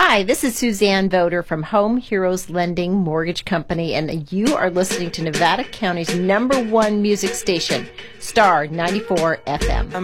Hi, this is Suzanne Voder from Home Heroes Lending Mortgage Company, and you are listening to Nevada County's #1 music station, Star 94 FM.